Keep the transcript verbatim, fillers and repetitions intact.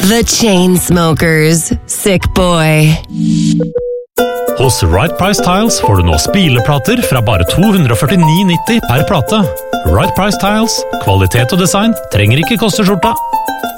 The Chainsmokers, Sick Boy. Hos Right Price Tiles får du nå spileplater fra bare to hundre og førtini nitti per plate. Right Price Tiles, kvalitet og design trenger ikke koste skjorta.